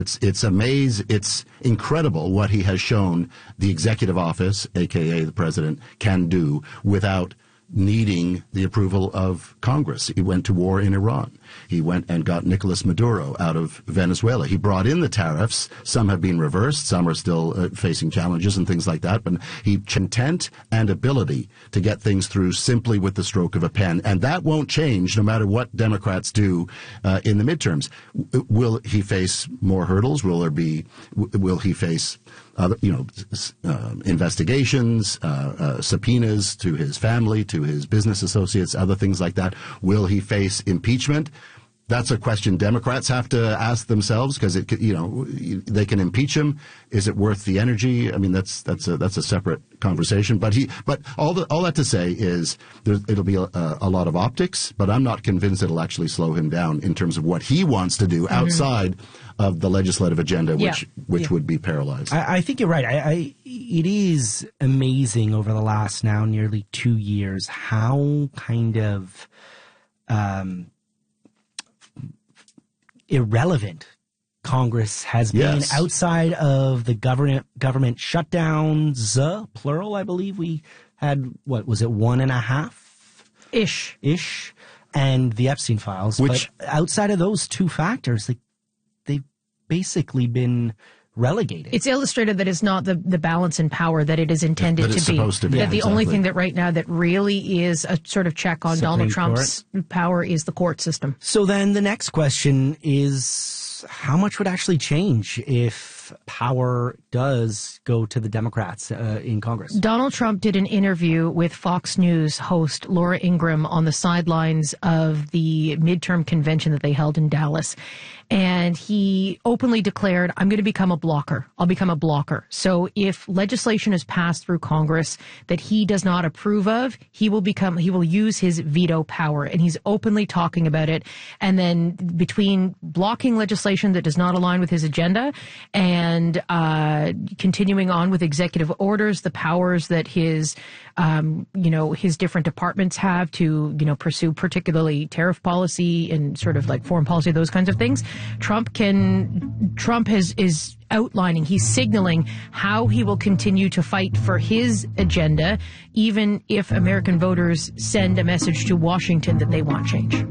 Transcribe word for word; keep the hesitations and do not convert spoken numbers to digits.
It's it's amazing. It's incredible what he has shown the executive office, a k a the president, can do without needing the approval of Congress. He went to war in Iran. He went and got Nicolas Maduro out of Venezuela. He brought in the tariffs. Some have been reversed. Some are still uh, facing challenges and things like that. But he intent and ability to get things through simply with the stroke of a pen. And that won't change no matter what Democrats do uh, in the midterms. W- will he face more hurdles? Will there be, w- will he face other, you know, uh, investigations, uh, uh, subpoenas to his family, to his business associates, other things like that? Will he face impeachment? That's a question Democrats have to ask themselves, because it, you know, they can impeach him. Is it worth the energy? I mean, that's that's a that's a separate conversation. But he, but all the, all that to say is, there, it'll be a, a lot of optics. But I'm not convinced it'll actually slow him down in terms of what he wants to do outside mm-hmm. of the legislative agenda, which yeah. which yeah. would be paralyzed. I, I think you're right. I, I it is amazing over the last now nearly two years how kind of um. irrelevant Congress has been yes. outside of the government government shutdowns, uh, plural, I believe we had, what was it, one and a half? Ish. Ish. And the Epstein files. Which, but outside of those two factors, like, they've basically been relegated. It's illustrated that it's not the, the balance in power that it is intended that it's to be. supposed to be. That Yeah, the exactly. only thing that right now that really is a sort of check on Supreme Donald Trump's Court. power is the court system. So then the next question is, how much would actually change if power does go to the Democrats uh, in Congress? Donald Trump did an interview with Fox News host Laura Ingraham on the sidelines of the midterm convention that they held in Dallas. And he openly declared, I'm going to become a blocker. I'll become a blocker. So if legislation is passed through Congress that he does not approve of, he will become, he will use his veto power. And he's openly talking about it. And then between blocking legislation that does not align with his agenda and uh, continuing on with executive orders, the powers that his, um, you know, his different departments have to, you know, pursue particularly tariff policy and sort of like foreign policy, those kinds of things. Trump can, Trump has, is outlining, he's signaling how he will continue to fight for his agenda, even if American voters send a message to Washington that they want change.